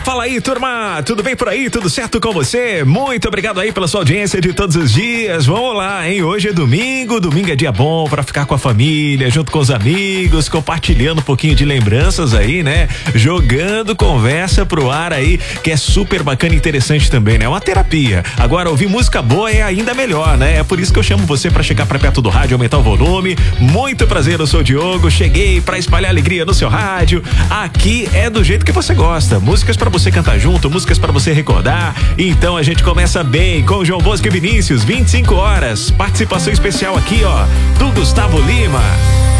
Fala aí, turma, tudo bem por aí? Tudo certo com você? Muito obrigado aí pela sua audiência de todos os dias. Vamos lá, hein? Hoje é domingo é dia bom pra ficar com a família, junto com os amigos, compartilhando um pouquinho de lembranças aí, né? Jogando conversa pro ar aí, que é super bacana e interessante também, né? É uma terapia. Agora, ouvir música boa é ainda melhor, né? É por isso que eu chamo você pra chegar pra perto do rádio, aumentar o volume. Muito prazer, eu sou o Diogo, cheguei pra espalhar alegria no seu rádio. Aqui é do jeito que você gosta. Músicas pra você cantar junto, músicas pra você recordar. Então a gente começa bem com João Bosco e Vinícius, 25 horas. Participação especial aqui, ó, do Gustavo Lima.